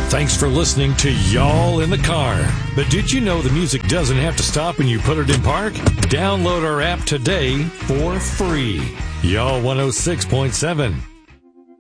Thanks for listening to Y'all in the Car. But did you know the music doesn't have to stop when you put it in park? Download our app today for free. Y'all 106.7.